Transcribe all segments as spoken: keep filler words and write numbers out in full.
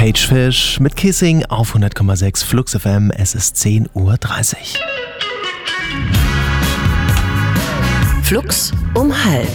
Pagefish mit Kissing auf hundert Komma sechs Flux F M. Es ist zehn Uhr dreißig. Flux um halb.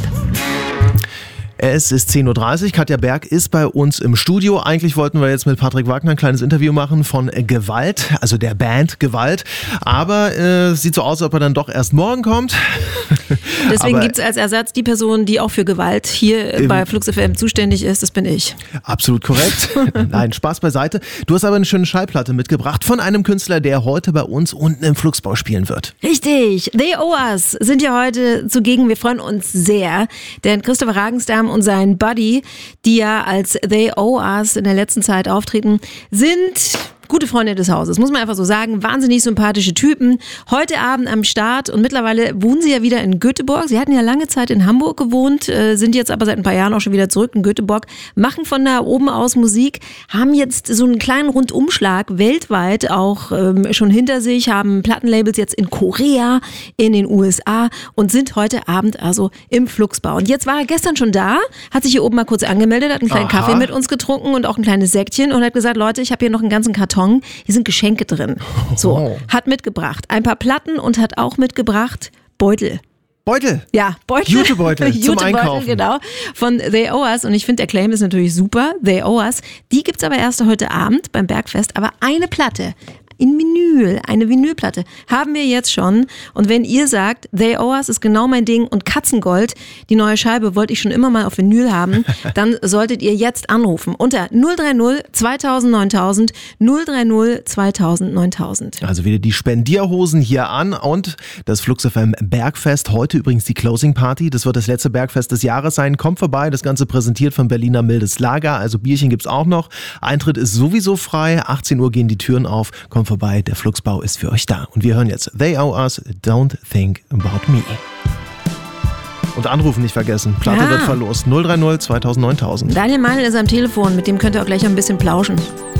Es ist zehn Uhr dreißig, Katja Berg ist bei uns im Studio. Eigentlich wollten wir jetzt mit Patrick Wagner ein kleines Interview machen von Gewalt, also der Band Gewalt. Aber es äh, sieht so aus, als ob er dann doch erst morgen kommt. Deswegen gibt es als Ersatz die Person, die auch für Gewalt hier bei Flux F M zuständig ist. Das bin ich. Absolut korrekt. Nein, Spaß beiseite. Du hast aber eine schöne Schallplatte mitgebracht von einem Künstler, der heute bei uns unten im Fluxbau spielen wird. Richtig. They Owe Us sind ja heute zugegen. Wir freuen uns sehr, denn Christopher Ragenstam und sein Buddy, die ja als They Owe Us in der letzten Zeit auftreten, sind gute Freunde des Hauses, muss man einfach so sagen. Wahnsinnig sympathische Typen. Heute Abend am Start und mittlerweile wohnen sie ja wieder in Göteborg. Sie hatten ja lange Zeit in Hamburg gewohnt, äh, sind jetzt aber seit ein paar Jahren auch schon wieder zurück in Göteborg, machen von da oben aus Musik, haben jetzt so einen kleinen Rundumschlag weltweit auch ähm, schon hinter sich, haben Plattenlabels jetzt in Korea, in den U S A und sind heute Abend also im Fluxbau. Und jetzt war er gestern schon da, hat sich hier oben mal kurz angemeldet, hat einen kleinen Aha. Kaffee mit uns getrunken und auch ein kleines Säckchen und hat gesagt, Leute, ich habe hier noch einen ganzen Karton. Hier sind Geschenke drin. So, hat mitgebracht ein paar Platten und hat auch mitgebracht Beutel. Beutel? Ja, Beutel. Jutebeutel zum Jutebeutel, Einkaufen. Genau, von They Owe Us. Und ich finde, der Claim ist natürlich super. They Owe Us. Die gibt es aber erst heute Abend beim Bergfest. Aber eine Platte in Vinyl, eine Vinylplatte, haben wir jetzt schon. Und wenn ihr sagt, They Owe Us ist genau mein Ding und Katzengold, die neue Scheibe wollte ich schon immer mal auf Vinyl haben, dann solltet ihr jetzt anrufen unter null drei null zweitausend neuntausend, null drei null zweitausend neuntausend. Also wieder die Spendierhosen hier an und das Flux F M Bergfest. Heute übrigens die Closing Party. Das wird das letzte Bergfest des Jahres sein. Kommt vorbei. Das Ganze präsentiert von Berliner Mildes Lager. Also Bierchen gibt's auch noch. Eintritt ist sowieso frei. achtzehn Uhr gehen die Türen auf. Kommt vorbei, der Fluxbau ist für euch da. Und wir hören jetzt They Owe Us, Don't Think About Me. Und anrufen nicht vergessen, Platte ja. wird verlost, null drei null zweitausend neuntausend. Daniel Meinl ist am Telefon, mit dem könnt ihr auch gleich ein bisschen plauschen.